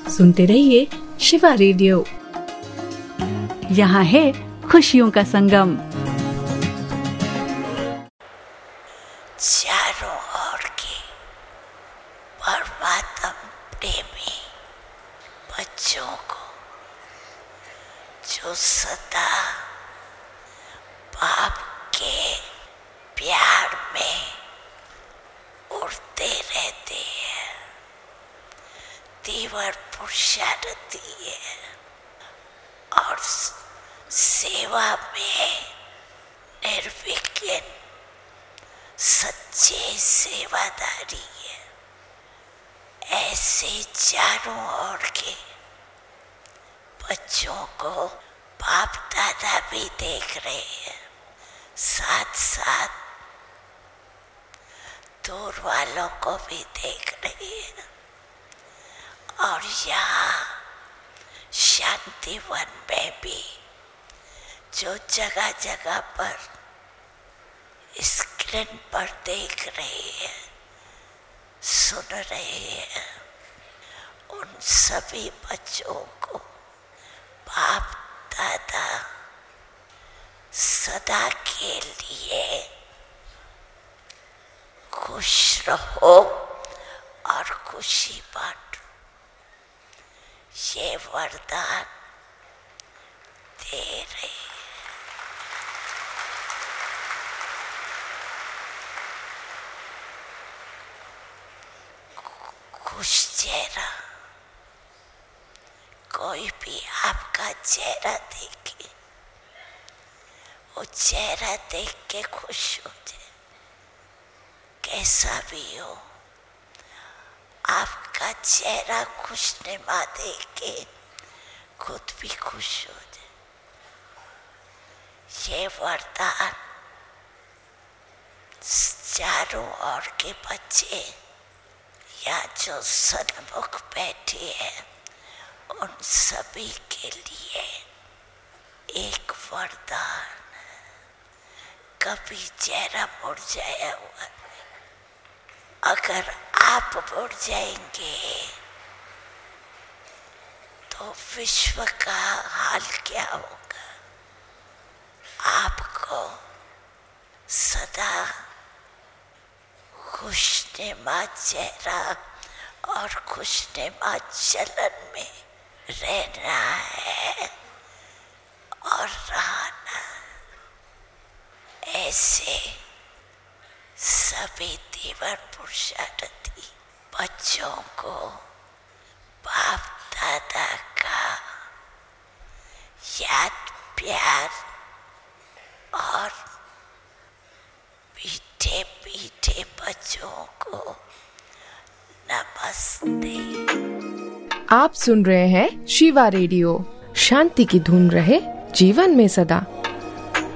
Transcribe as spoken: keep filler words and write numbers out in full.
सुनते रहिए शिवा रेडियो। यहाँ है खुशियों का संगम। चारों ओर के परमात्म प्रेमी बच्चों को जो सदा बाप के प्यार में उड़ते रहते हैं, तीव्र पुरुषार्थी है और सेवा में निर्विघ्न सच्चे सेवादारी है, ऐसे चारों ओर के बच्चों को बाप दादा भी देख रहे हैं, साथ साथ दूर वालों को भी देख रहे हैं। और यहाँ शांति वन में भी जो जगह जगह पर स्क्रीन पर देख रहे हैं, सुन रहे हैं, उन सभी बच्चों को बाप दादा सदा के लिए खुश रहो और खुशी बांटो, ये वरदान दे रहे। खुश चेहरा, कोई भी आपका चेहरा देखे, वो चेहरा देख के खुश हो जाए। कैसा भी हो, आपका चेहरा खुशनुमा देख के खुद भी खुश हो जाए। ये वरदान चारों ओर के बच्चे या जो सन्मुख बैठे हैं, उन सभी के लिए एक वरदान। कभी चेहरा मुरझाया हुआ, अगर आप मुड़ जाएंगे तो विश्व का हाल क्या होगा। आपको सदा खुशनुमा चेहरा और खुशनुमा चलन में रहना है और रहना। ऐसे सभी तीव्र पुरुषार्थी बच्चों को बाप दादा का याद प्यार और मीठे मीठे बच्चों को नमस्ते। आप सुन रहे हैं शिवा रेडियो। शांति की धुन रहे जीवन में सदा।